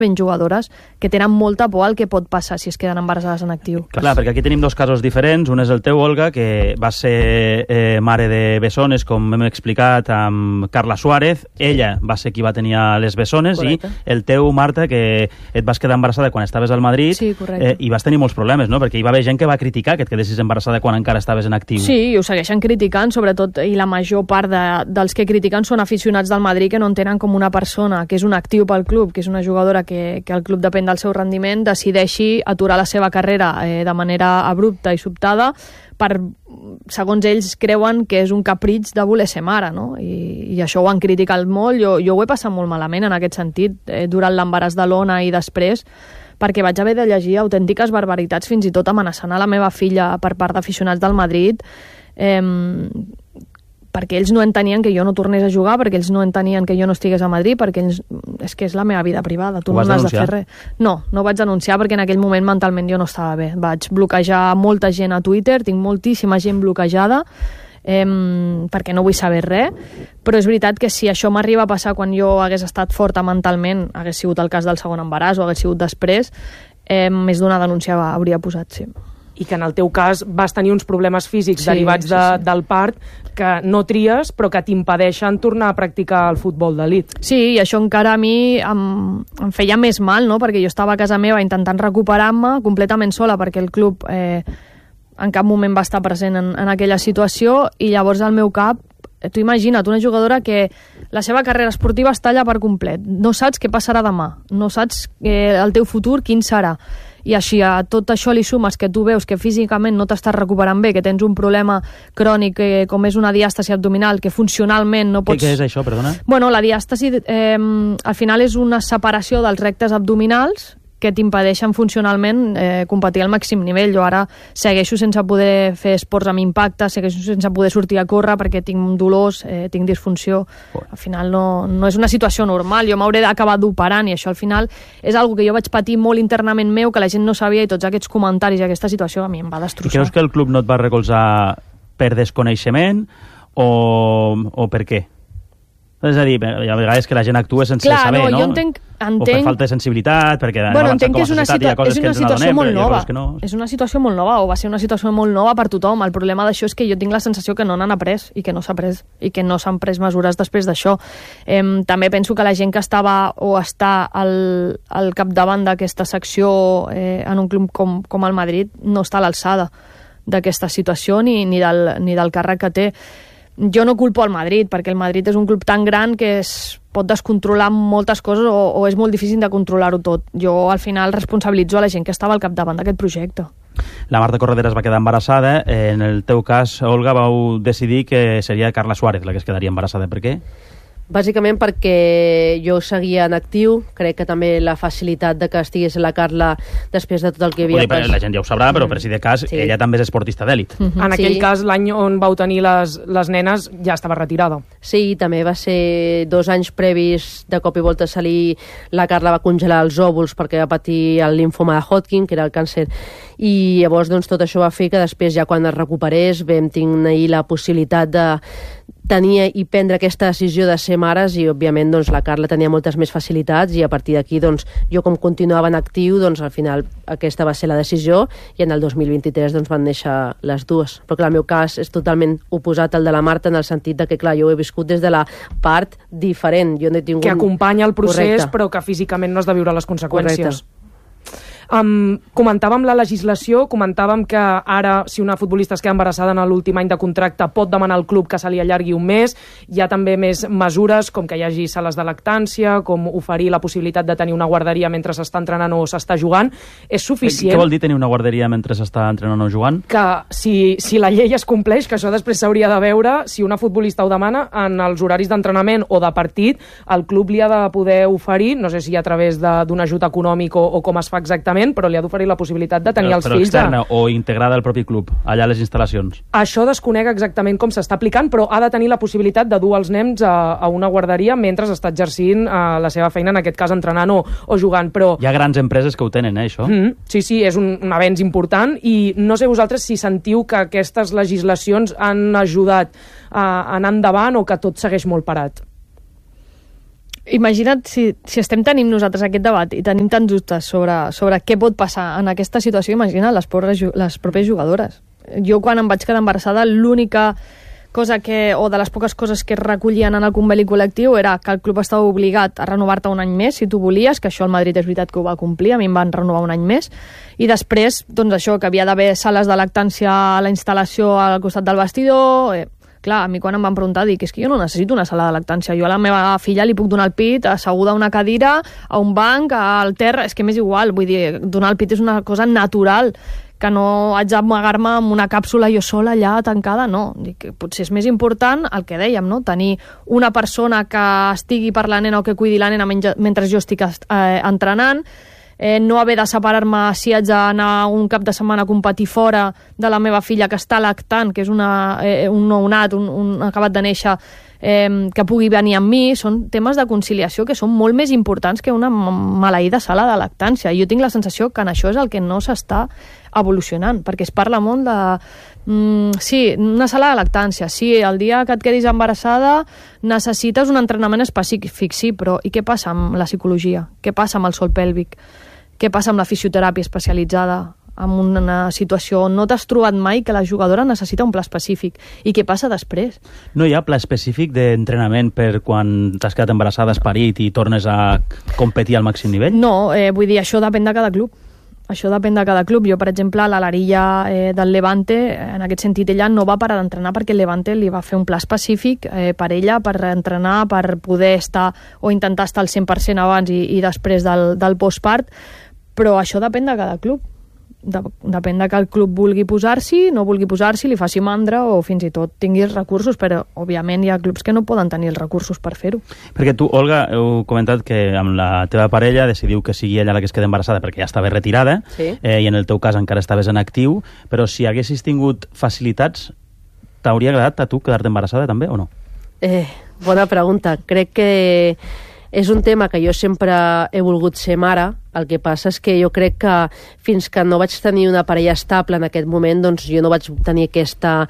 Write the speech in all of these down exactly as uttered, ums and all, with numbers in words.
ben jugadores que tenen molta por al que pot passar si es queden embarassades en actiu. Clar, perquè aquí tenim dos casos diferents. Un és el teu, Olga, que va ser eh, mare de bessones, com hem explicat, amb Carla Suárez. Ella va ser qui va tenir les bessones. Correcte. I el teu, Marta, que et vas quedar embarassada quan estaves al Madrid. Sí, correcte. Eh, i vas tenir molts problemes, no? Perquè hi va haver gent que va criticar que et quedessis embarassada quan encara estaves en actiu. Sí, i ho segueixen criticant, sobretot, i la major part de, dels que critiquen són aficionats del Madrid que no entenen com una persona que és un actiu pel club, que és una jugadora que, que el club depèn del seu rendiment, decideixi aturar la seva carrera eh, de manera abrupta i sobtada per, segons ells, creuen que és un capritx de voler ser mare, no? I, i això ho han criticat molt. Jo, jo ho he passat molt malament en aquest sentit, eh, durant l'embaràs de l'Ona i després, perquè vaig haver de llegir autèntiques barbaritats, fins i tot amenaçant a la meva filla per part d'aficionats del Madrid, eh, perquè ells no entenien que jo no tornés a jugar, perquè ells no entenien que jo no estigués a Madrid, perquè ells, és que és la meva vida privada, tu no n'has de fer res. No, no vaig denunciar perquè en aquell moment mentalment jo no estava bé. Vaig bloquejar molta gent a Twitter, tinc moltíssima gent bloquejada, eh, perquè no vull saber res, però és veritat que si això m'arriba a passar quan jo hagués estat forta mentalment, hagués sigut el cas del segon embaràs o hagués sigut després, eh, més d'una denúncia hauria posat, sí. I que en el teu cas vas tenir uns problemes físics sí, derivats de, sí, sí. del part que no tries però que t'impedeixen tornar a practicar el futbol d'elit. Sí, i això encara a mi em, em feia més mal, no? Perquè jo estava a casa meva intentant recuperar-me completament sola perquè el club eh, en cap moment va estar present en, en aquella situació i llavors al meu cap, tu imagina't, una jugadora que la seva carrera esportiva està allà per complet, no saps què passarà demà, no saps eh, el teu futur quin serà. I així a tot això li sumes que tu veus que físicament no t'estàs recuperant bé, que tens un problema crònic eh, com és una diàstasi abdominal, que funcionalment no pots... Què, què és això, perdona? Bueno, la diàstasi eh, al final és una separació dels rectes abdominals que t'impedeixen funcionalment eh, competir al màxim nivell. Jo ara segueixo sense poder fer esports amb impacte, segueixo sense poder sortir a córrer perquè tinc dolors, eh, tinc disfunció. Oh. Al final no, no és una situació normal, jo m'hauré d'acabar d'operant i això al final és algo que jo vaig patir molt internament meu, que la gent no sabia, i tots aquests comentaris i aquesta situació a mi em va destrossar. I creus que el club no et va recolzar per desconeixement o, o per què? És a dir, hi ha vegades que la gent actua sense Clar, saber, no? no? Jo entenc, entenc... O per falta de sensibilitat, perquè bueno, entenc que és una, situa que és una situació donem, molt nova. Que no. És una situació molt nova, o va ser una situació molt nova per tothom. El problema d'això és que jo tinc la sensació que no n'han après i que no s'ha pres i que no s'han pres mesures després d'això. Eh, també penso que la gent que estava o està al, al capdavant d'aquesta secció eh, en un club com, com el Madrid no està a l'alçada d'aquesta situació ni, ni, del, ni del càrrec que té. Jo no culpo al Madrid, perquè el Madrid és un club tan gran que es pot descontrolar moltes coses o, o és molt difícil de controlar-ho tot. Jo, al final, responsabilitzo a la gent que estava al capdavant d'aquest projecte. La Marta Corredera es va quedar embarassada. En el teu cas, Olga, vau decidir que seria Carla Suárez la que es quedaria embarassada. Per què? Bàsicament perquè jo seguia en actiu, crec que també la facilitat de que estigués la Carla després de tot el que havia passat. La gent ja ho sabrà, però per si de cas, sí. ella també és esportista d'èlit. Uh -huh. En aquell sí. cas, l'any on vau tenir les, les nenes ja estava retirada. Sí, també va ser dos anys previs de cop i volta a salir, la Carla va congelar els òvuls perquè va patir el linfoma de Hodgkin, que era el càncer, i llavors doncs, tot això va fer que després, ja quan es recuperés, vam tenir la possibilitat de tenir i prendre aquesta decisió de ser mares i, òbviament, doncs, la Carla tenia moltes més facilitats i a partir d'aquí, doncs, jo com continuava en actiu, doncs, al final aquesta va ser la decisió i en el dos mil vint-i-tres doncs, van néixer les dues. Però, clar, el meu cas és totalment oposat al de la Marta en el sentit de que, clar, jo ho he viscut des de la part diferent. Jo no he tingut... Que acompanya el procés, correcte, però que físicament no has de viure les conseqüències. Correcte. Um, comentàvem la legislació, comentàvem que ara, si una futbolista es queda embarassada en l'últim any de contracte, pot demanar al club que se li allargui un mes. Hi ha també més mesures, com que hi hagi sales de lactància, com oferir la possibilitat de tenir una guarderia mentre s'està entrenant o s'està jugant. És suficient... Què vol dir tenir una guarderia mentre s'està entrenant o jugant? Que si, si la llei es compleix, que això després s'hauria de veure, si una futbolista ho demana, en els horaris d'entrenament o de partit, el club li ha de poder oferir, no sé si a través d'un ajut econòmic o, o com es fa exactament, però li ha d'oferir la possibilitat de tenir però, els però fills... Però externa o integrada al propi club, allà a les instal·lacions? Això desconec exactament com s'està aplicant, però ha de tenir la possibilitat de dur els nens a, a una guarderia mentre està exercint uh, la seva feina, en aquest cas entrenant o, o jugant, però... Hi ha grans empreses que ho tenen, eh, això? Mm, sí, sí, és un, un avenç important i no sé vosaltres si sentiu que aquestes legislacions han ajudat a anar endavant o que tot segueix molt parat. Imagina't si, si estem tenint nosaltres aquest debat i tenim tants dubtes sobre, sobre què pot passar en aquesta situació, imagina les, pobres, les pròpies jugadores. Jo quan em vaig quedar embarassada, l'única cosa que, o de les poques coses que es recollien en el conveni col·lectiu era que el club estava obligat a renovar-te un any més si tu volies, que això el Madrid és veritat que ho va complir, a mi em van renovar un any més, i després, doncs això, que havia d'haver sales de lactància a la instal·lació al costat del vestidor. Eh, clar, a mi quan em van preguntar dic, és que jo no necessito una sala de lactància, jo a la meva filla li puc donar el pit asseguda a una cadira, a un banc, al terra, és que m'és igual, vull dir, donar el pit és una cosa natural, que no haig d'amagar-me amb una càpsula jo sola allà tancada, no. Dic, potser és més important el que dèiem, no? Tenir una persona que estigui per la nena o que cuidi la nena mentre jo estic eh, entrenant, eh, no haver de separar-me si haig d'anar un cap de setmana a competir fora de la meva filla que està lactant, que és una, eh, un nounat, un, un acabat de néixer, Eh, que pugui venir amb mi, són temes de conciliació que són molt més importants que una maleïda sala de lactància. Jo tinc la sensació que en això és el que no s'està evolucionant, perquè es parla molt de mm, sí, una sala de lactància, sí, el dia que et quedis embarassada necessites un entrenament específic, sí, però i què passa amb la psicologia? Què passa amb el sòl pèlvic? Què passa amb la fisioteràpia especialitzada? En una situació on no t'has trobat mai que la jugadora necessita un pla específic. I què passa després? No hi ha pla específic d'entrenament per quan t'has quedat embarassada, has parit i tornes a competir al màxim nivell? No, eh, vull dir, això depèn de cada club. Això depèn de cada club. Jo, per exemple, la Larilla eh, del Levante, en aquest sentit, ella no va parar d'entrenar perquè el Levante li va fer un pla específic eh, per ella, per entrenar, per poder estar o intentar estar al cent per cent abans i, i després del, del postpart, però això depèn de cada club. De, depèn de que el club vulgui posar-s'hi, no vulgui posar-s'hi, li faci mandra o fins i tot tingui els recursos, però òbviament hi ha clubs que no poden tenir els recursos per fer-ho. Perquè tu, Olga, heu comentat que amb la teva parella decidiu que sigui ella la que es quedi embarassada perquè ja estava retirada, sí. eh, i en el teu cas encara estaves en actiu, però si haguessis tingut facilitats, t'hauria agradat a tu quedar-te embarassada també o no? Eh, bona pregunta. Crec que és un tema que jo sempre he volgut ser mare. El que passa és que jo crec que fins que no vaig tenir una parella estable en aquest moment, doncs jo no vaig tenir aquesta,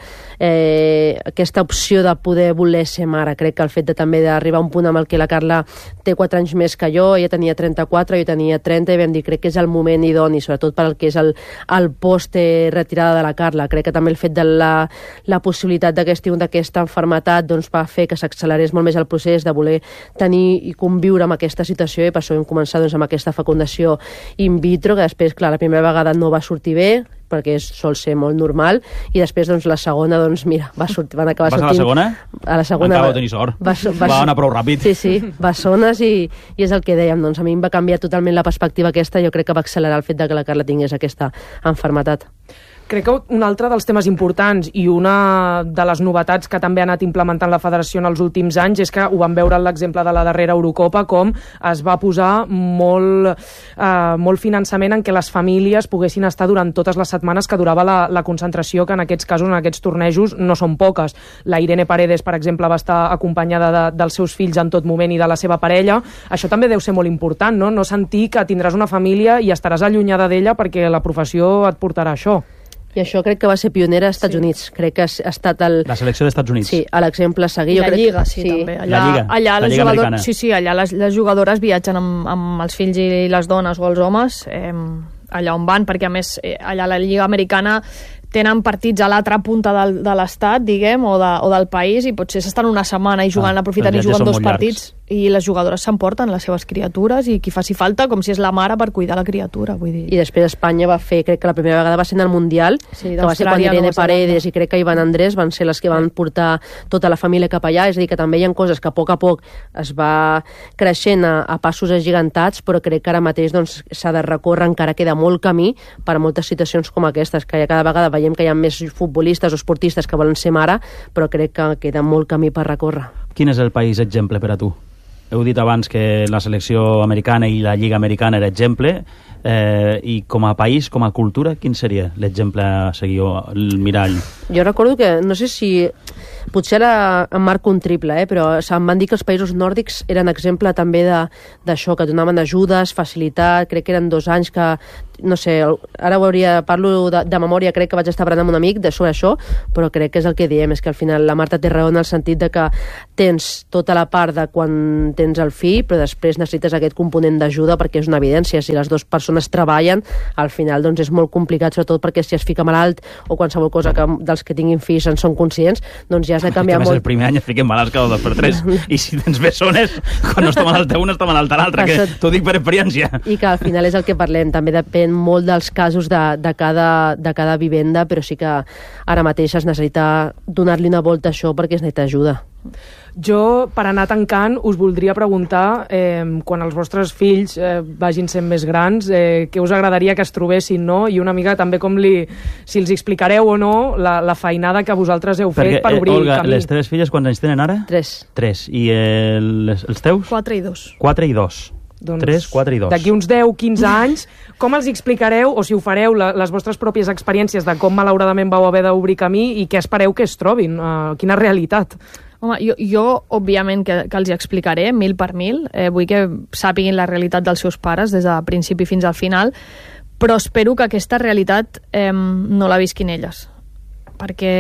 eh, aquesta opció de poder voler ser mare. Crec que el fet de també d'arribar a un punt amb el que la Carla té quatre anys més que jo, ella tenia trenta-quatre, jo tenia trenta, i vam dir, crec que és el moment idoni, sobretot per al que és el, el post retirada de la Carla. Crec que també el fet de la, la possibilitat de que estigui d'aquesta malaltia doncs, va fer que s'accelerés molt més el procés de voler tenir i conviure amb aquesta situació, i per això vam començar doncs, amb aquesta fecundació in vitro, que després, clar, la primera vegada no va sortir bé, perquè sol ser molt normal, i després, doncs, la segona, doncs, mira, va sortir, van acabar sortint... Vas a la segona? A la segona... Encara va tenir sort. Va, va, va anar prou ràpid. Sí, sí, bessones, i, i és el que dèiem, doncs, a mi em va canviar totalment la perspectiva aquesta, jo crec que va accelerar el fet de que la Carla tingués aquesta malaltia. Crec que un altre dels temes importants i una de les novetats que també ha anat implementant la federació en els últims anys és que ho vam veure en l'exemple de la darrera Eurocopa, com es va posar molt, eh, molt finançament en què les famílies poguessin estar durant totes les setmanes que durava la, la concentració, que en aquests casos, en aquests tornejos, no són poques. La Irene Paredes, per exemple, va estar acompanyada de, dels seus fills en tot moment i de la seva parella. Això també deu ser molt important, no? No sentir que tindràs una família i estaràs allunyada d'ella perquè la professió et portarà això. I això crec que va ser pionera als Estats sí. Units. Crec que ha estat el... La selecció dels Estats Units. Sí, a l'exemple a seguir. I la crec... Lliga, sí, sí, també. Allà, la Lliga, allà la Lliga americana. Sí, sí, allà les, les jugadores viatgen amb, amb els fills i les dones o els homes eh, allà on van, perquè a més eh, allà a la Lliga americana tenen partits a l'altra punta del, de l'estat, diguem, o, de, o del país, i potser s'estan una setmana i jugant, ah, aprofitant i jugant dos partits, llargs. I les jugadores s'emporten les seves criatures i qui faci falta, com si és la mare per cuidar la criatura, vull dir. I després Espanya va fer, crec que la primera vegada va ser en el Mundial, sí, que va ser quan Irene Paredes i crec que Ivan Andrés van ser les que van portar tota la família cap allà, és a dir, que també hi ha coses que a poc a poc es va creixent a, a passos agigantats, però crec que ara mateix doncs, s'ha de recórrer, encara queda molt camí per a moltes situacions com aquestes, que cada vegada veiem que hi ha més futbolistes o esportistes que volen ser mare, però crec que queda molt camí per recórrer. Quin és el país exemple per a tu? Heu dit abans que la selecció americana i la Lliga americana era exemple, eh, i com a país, com a cultura, quin seria l'exemple a seguir, el mirall? Jo recordo que, no sé si... Potser ara em marco un triple, eh, però em van dir que els països nòrdics eren exemple també d'això, que donaven ajudes, facilitat, crec que eren dos anys que no sé, ara ho hauria, parlo de, de memòria, crec que vaig estar parlant amb un amic de sobre això, però crec que és el que diem, és que al final la Marta té raó en el sentit de que tens tota la part de quan tens el fill, però després necessites aquest component d'ajuda perquè és una evidència, si les dues persones treballen, al final doncs és molt complicat, sobretot perquè si es fica malalt o qualsevol cosa que dels que tinguin fills en són conscients, doncs ja has de canviar que molt. El primer any es fiquen malalts cada dos per tres, i si tens bessones, quan no està malalt un, està malalt l'altre, que t'ho dic per experiència. I que al final és el que parlem, també depèn molt dels casos de, de, cada, de cada vivenda, però sí que ara mateix es necessita donar-li una volta a això perquè es necessita ajuda. Jo, per anar tancant, us voldria preguntar, eh, quan els vostres fills eh, vagin sent més grans, eh, què us agradaria que es trobessin, no? I una mica també com li, si els explicareu o no la, la feinada que vosaltres heu fet Perquè, per obrir eh, Olga, camí. les teves filles quants anys tenen ara? Tres. Tres. I el, els teus? Quatre i dos. Quatre i dos. Doncs, tres, quatre i dos. D'aquí uns deu, quinze anys, com els explicareu, o si ho fareu, la, les vostres pròpies experiències de com malauradament vau haver d'obrir camí i què espereu que es trobin? Uh, quina realitat? Home, jo, jo òbviament, que, que els hi explicaré mil per mil. Eh, vull que sàpiguin la realitat dels seus pares des del principi fins al final, però espero que aquesta realitat eh, no la visquin elles. Perquè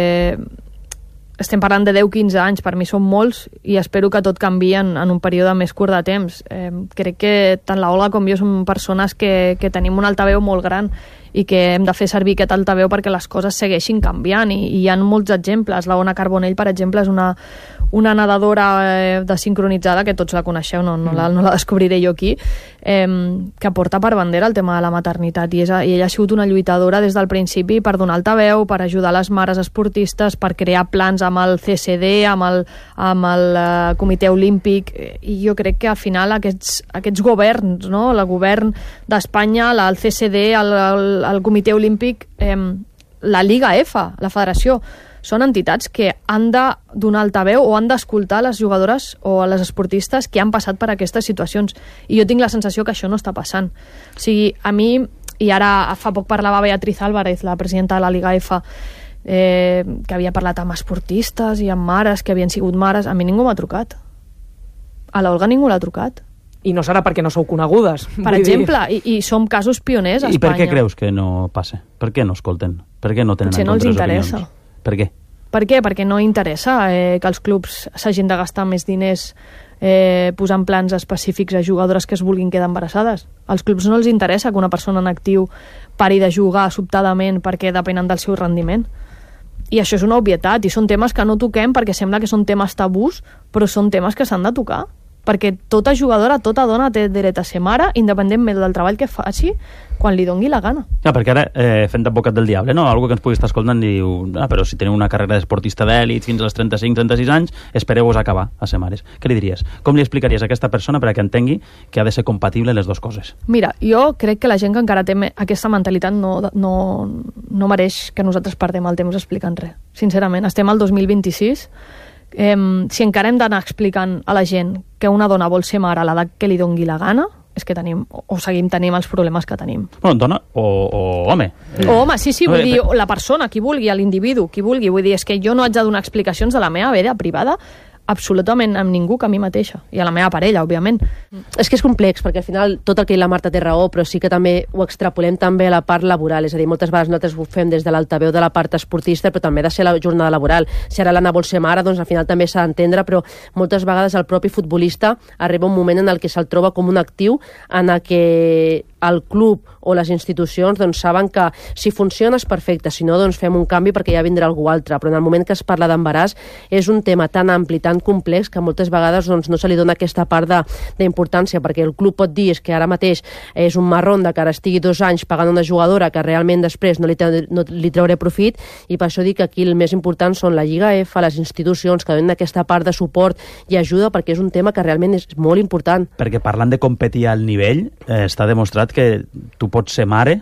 estem parlant de deu a quinze anys, per mi són molts, i espero que tot canviï en, en un període més curt de temps. Eh, crec que tant la Olga com jo som persones que, que tenim un altaveu molt gran i que hem de fer servir aquest altaveu perquè les coses segueixin canviant, i, i hi ha molts exemples. La Ona Carbonell, per exemple, és una, una nedadora eh, de sincronitzada, que tots la coneixeu, no, no, la, no la descobriré jo aquí, eh, que porta per bandera el tema de la maternitat, i, és, i ella ha sigut una lluitadora des del principi per donar altaveu, per ajudar les mares esportistes, per crear plans amb el C C D, amb el, amb el uh, Comitè Olímpic, i jo crec que al final aquests, aquests governs, no? El govern d'Espanya, el C C D, el, el el Comitè Olímpic, eh, la Lliga F, la federació, són entitats que han de donar altaveu o han d'escoltar les jugadores o les esportistes que han passat per aquestes situacions. I jo tinc la sensació que això no està passant. O sigui, a mi, i ara fa poc parlava Beatriz Álvarez, la presidenta de la Lliga F, eh, que havia parlat amb esportistes i amb mares que havien sigut mares, a mi ningú m'ha trucat. A l'Olga ningú l'ha trucat. I no serà perquè no sou conegudes. Per exemple, i, i som casos pioners a Espanya. I per què creus que no passa? Per què no escolten? Per què no tenen Potser en no compte els les interessa. opinions? Per què? Per què? Perquè no interessa eh, que els clubs s'hagin de gastar més diners eh, posant plans específics a jugadores que es vulguin quedar embarassades. Als clubs no els interessa que una persona en actiu pari de jugar sobtadament perquè depenen del seu rendiment. I això és una obvietat, i són temes que no toquem perquè sembla que són temes tabús, però són temes que s'han de tocar. Perquè tota jugadora, tota dona té dret a ser mare, independentment del treball que faci, quan li dongui la gana. Ja, perquè ara, eh, fent d'advocat del diable, no? Algú que ens pugui estar escoltant diu, ah, però si teniu una carrera d'esportista d'èlit fins als trenta-cinc trenta-sis anys, espereu-vos acabar a ser mares. Què li diries? Com li explicaries a aquesta persona perquè entengui que ha de ser compatible les dues coses? Mira, jo crec que la gent que encara té aquesta mentalitat no, no, no mereix que nosaltres perdem el temps explicant res. Sincerament, estem al dos mil vint-i-sis. Eh, si encara hem d'anar explicant a la gent que una dona vol ser mare a l'edat que li dongui la gana, és que tenim, o seguim tenint els problemes que tenim. Bueno, dona o, o home. O home, sí, sí, vull dir, la persona, qui vulgui, l'individu, qui vulgui, vull dir, és que jo no haig de donar explicacions de la meva vida privada absolutament amb ningú que a mi mateixa, i a la meva parella, òbviament. És que és complex, perquè al final tot el que la Marta té raó, però sí que també ho extrapolem també a la part laboral, és a dir, moltes vegades nosaltres ho fem des de l'altaveu de la part esportista, però també ha de ser la jornada laboral. Si ara l'Anna vol ser mare, doncs al final també s'ha d'entendre, però moltes vegades el propi futbolista arriba un moment en el que se'l troba com un actiu en el que el club o les institucions doncs, saben que si funciona és perfecte, si no doncs fem un canvi perquè ja vindrà algú altre, però en el moment que es parla d'embaràs és un tema tan ampli, tan complex que moltes vegades doncs, no se li dona aquesta part d'importància, perquè el club pot dir és que ara mateix és un marrón de que ara estigui dos anys pagant una jugadora que realment després no li, no li trauré profit, i per això dic que aquí el més important són la Lliga F, les institucions que donen aquesta part de suport i ajuda, perquè és un tema que realment és molt important. Perquè parlant de competir al nivell, eh, està demostrat que tu pots ser mare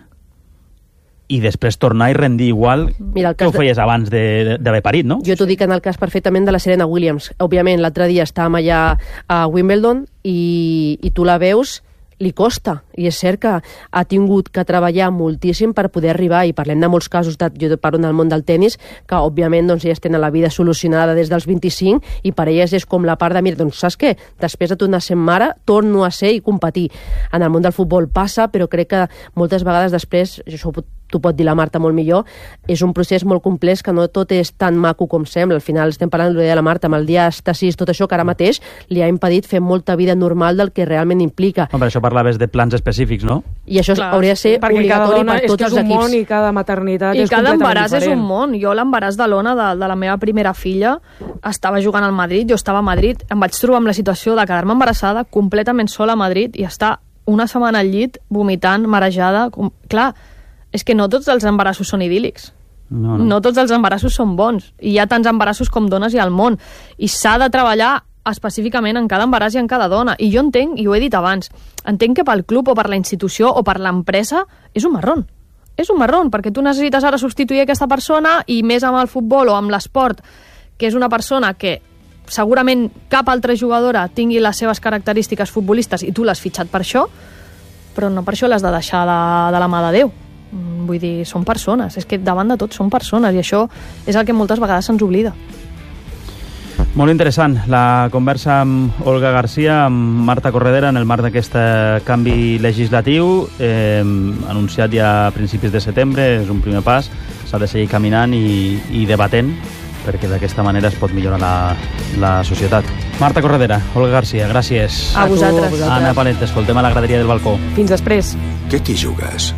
i després tornar i rendir igual. Mira, que ho feies de... abans d'haver parit, no? Jo t'ho dic en el cas perfectament de la Serena Williams. Òbviament, l'altre dia estàvem allà a Wimbledon i, i tu la veus, li costa, i és cert que ha tingut que treballar moltíssim per poder arribar, i parlem de molts casos, de, jo parlo del món del tennis, que òbviament doncs, elles tenen la vida solucionada des dels vint-i-cinc, i per elles és com la part de, mira, doncs saps què? Després de tornar sent mare, torno a ser i competir. En el món del futbol passa, però crec que moltes vegades després, això t'ho pot dir la Marta molt millor, és un procés molt complex, que no tot és tan maco com sembla. Al final estem parlant de la Marta, amb el dia sis, tot això que ara mateix li ha impedit fer molta vida normal del que realment implica. No, per això parlaves de plans específics, no? I això Clar, hauria de ser obligatori per tots els equips. És un món i cada maternitat I és cada completament embaràs diferent. és un món. Jo l'embaràs de l'Ona, de, de la meva primera filla, estava jugant al Madrid, jo estava a Madrid, em vaig trobar amb la situació de quedar-me embarassada completament sola a Madrid i estar una setmana al llit vomitant, marejada. Com... Clar, és que no tots els embarassos són idíl·lics. No, no. no tots els embarassos són bons. I hi ha tants embarassos com dones hi ha al món. I s'ha de treballar específicament en cada embaràs i en cada dona. I jo entenc, i ho he dit abans, entenc que pel club o per la institució o per l'empresa és un marrón. És un marrón, perquè tu necessites ara substituir aquesta persona, i més amb el futbol o amb l'esport, que és una persona que segurament cap altra jugadora tingui les seves característiques futbolistes i tu l'has fitxat per això, però no per això l'has de deixar de, de la mà de Déu. Vull dir, són persones, és que davant de tot són persones, i això és el que moltes vegades se'ns oblida. Molt interessant la conversa amb Olga Garcia, amb Marta Corredera, en el marc d'aquest canvi legislatiu eh, anunciat ja a principis de setembre. És un primer pas, s'ha de seguir caminant i, i debatent, perquè d'aquesta manera es pot millorar la, la societat. Marta Corredera, Olga Garcia, gràcies. A vosaltres. Anna Palet, escoltem a la graderia del balcó. Fins després. Què t'hi jugues?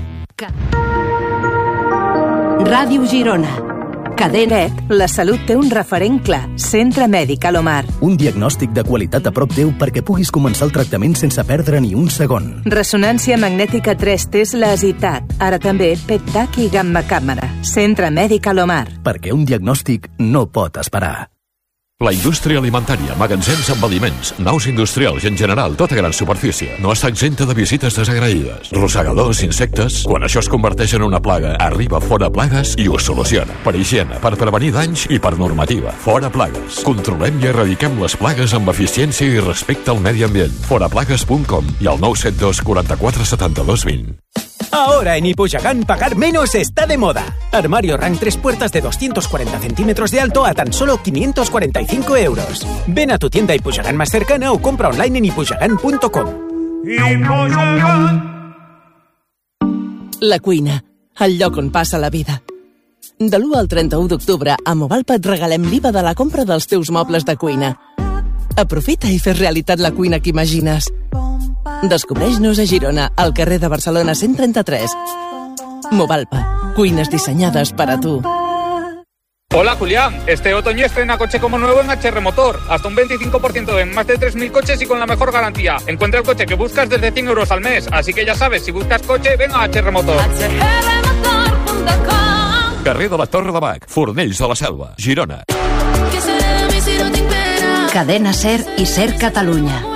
Ràdio Girona. Cadenet, la salut té un referent clar. Centre Mèdic Alomar. Un diagnòstic de qualitat a prop teu perquè puguis començar el tractament sense perdre ni un segon. Ressonància magnètica tres Tesla Asitat. Ara també P E T TAC i gamma càmera. Centre Mèdic Alomar. Perquè un diagnòstic no pot esperar. La indústria alimentària, magatzems amb aliments, naus industrials i en general tota gran superfície no està exempta de visites desagraïdes. Rosegadors, insectes... Quan això es converteix en una plaga, arriba Fora Plagues i ho soluciona. Per higiene, per prevenir danys i per normativa. Fora Plagues. Controlem i erradiquem les plagues amb eficiència i respecte al medi ambient. fora plagues punt com i al nou set dos quaranta-quatre setanta-dos vint. Ahora en Ipujagan pagar menos está de moda. Armario Rank tres puertas de doscientos cuarenta centímetros de alto a tan solo quinientos cuarenta y cinco euros. Ven a tu tienda Ipujagan más cercana o compra online en ipujagan punto com. La cuina, el lloc on passa la vida. De l'u al trenta-u d'octubre, a Movalpa et regalem l'I V A de la compra dels teus mobles de cuina. Aprofita i fes realitat la cuina que imagines. Descobreix-nos a Girona, al carrer de Barcelona cent trenta-tres. Movalpa, cuines diseñadas para tú. Hola Julián, este otoño estrena coche como nuevo en H R Motor. Hasta un veinticinco por ciento en más de tres mil coches y con la mejor garantía. Encuentra el coche que buscas desde cien euros al mes. Así que ya sabes, si buscas coche, ven a H R Motor. H R motor punto com. Carrer de la Torre de Bac, Fornells de la Selva, Girona. Cadena Ser i Ser Catalunya.